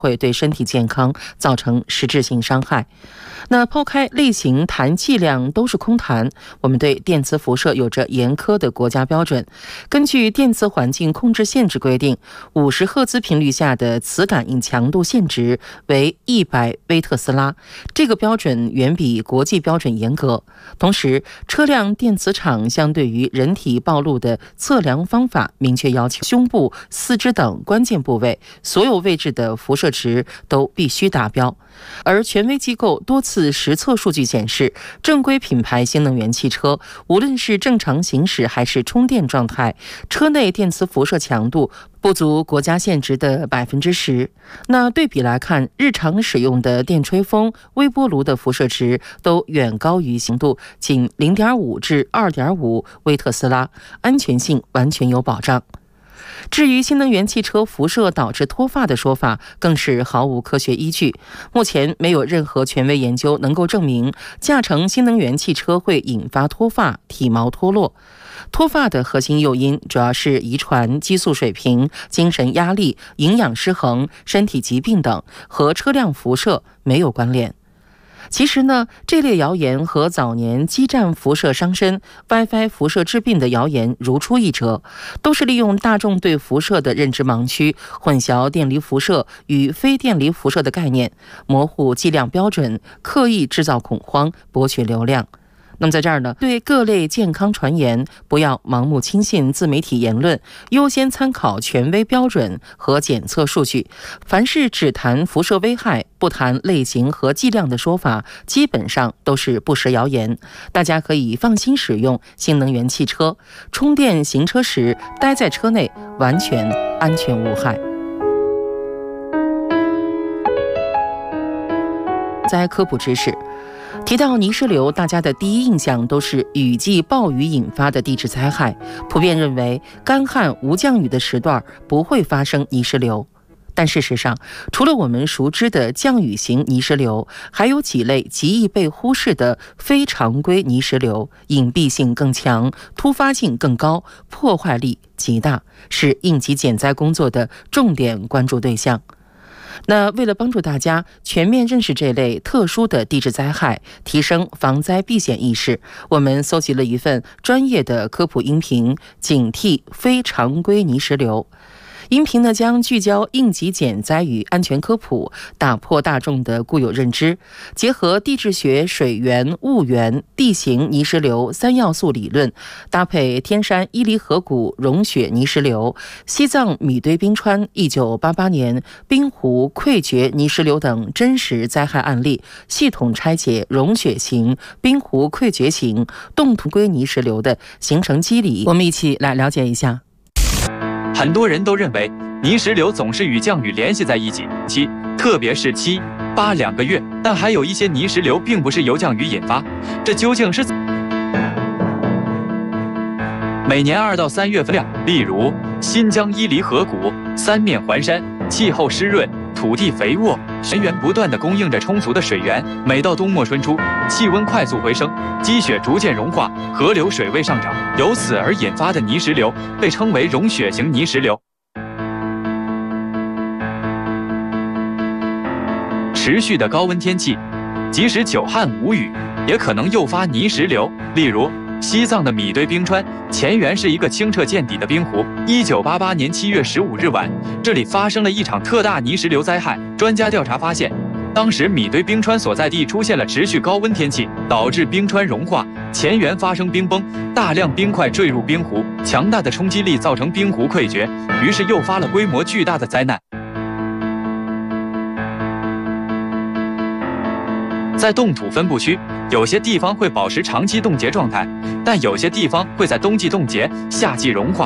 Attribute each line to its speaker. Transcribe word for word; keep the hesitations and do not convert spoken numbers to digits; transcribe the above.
Speaker 1: 会对身体健康造成实质性伤害。那抛开类型谈剂量都是空谈，我们对电磁辐射有着严苛的国家标准。根据电磁环境控制限制规定，五十赫兹频率下的磁感应强度限值为一百微特斯拉，这个标准远比国际标准严格。同时，车辆电磁场相对于人体暴露的测量方法明确要求，胸部、四肢等关键部位所有位置的辐射值都必须达标。而权威机构多次实测数据显示，正规品牌新能源汽车无论是正常行驶还是充电状态，车内电磁辐射强度不足国家限值的百分之十。那对比来看，日常使用的电吹风、微波炉的辐射值都远高于强度仅 零点五 至 二点五 微特斯拉，安全性完全有保障。至于新能源汽车辐射导致脱发的说法，更是毫无科学依据。目前没有任何权威研究能够证明驾乘新能源汽车会引发脱发、体毛脱落。脱发的核心诱因主要是遗传、激素水平、精神压力、营养失衡、身体疾病等，和车辆辐射没有关联。其实呢，这类谣言和早年基站辐射伤身、WiFi 辐射致病的谣言如出一辙，都是利用大众对辐射的认知盲区，混淆电离辐射与非电离辐射的概念，模糊剂量标准，刻意制造恐慌，博取流量。那么在这儿呢，对各类健康传言不要盲目轻信自媒体言论，优先参考权威标准和检测数据。凡是只谈辐射危害，不谈类型和剂量的说法，基本上都是不实谣言。大家可以放心使用新能源汽车，充电行车时待在车内完全安全无害。在科普知识，提到泥石流，大家的第一印象都是雨季暴雨引发的地质灾害，普遍认为干旱无降雨的时段不会发生泥石流。但事实上，除了我们熟知的降雨型泥石流，还有几类极易被忽视的非常规泥石流，隐蔽性更强，突发性更高，破坏力极大，是应急减灾工作的重点关注对象。那为了帮助大家全面认识这类特殊的地质灾害，提升防灾避险意识，我们搜集了一份专业的科普音频，警惕非常规泥石流。音频呢将聚焦应急减灾与安全科普，打破大众的固有认知，结合地质学、水源、物源、地形、泥石流三要素理论，搭配天山伊犁河谷融雪泥石流、西藏米堆冰川一九八八年冰湖溃决泥石流等真实灾害案例，系统拆解融雪型、冰湖溃决型、冻土规泥石流的形成机理。我们一起来了解一下。
Speaker 2: 很多人都认为泥石流总是与降雨联系在一起，七，特别是七八两个月，但还有一些泥石流并不是由降雨引发，这究竟是？每年二到三月份，例如新疆伊犁河谷三面环山，气候湿润，土地肥沃，泉源不断地供应着充足的水源。每到冬末春初，气温快速回升，积雪逐渐融化，河流水位上涨，由此而引发的泥石流被称为融雪型泥石流。持续的高温天气，即使久旱无雨，也可能诱发泥石流。例如西藏的米堆冰川前缘是一个清澈见底的冰湖。一九八八年七月十五日晚，这里发生了一场特大泥石流灾害。专家调查发现，当时米堆冰川所在地出现了持续高温天气，导致冰川融化，前缘发生冰崩，大量冰块坠入冰湖，强大的冲击力造成冰湖溃决，于是诱发了规模巨大的灾难。在冻土分布区，有些地方会保持长期冻结状态，但有些地方会在冬季冻结，夏季融化。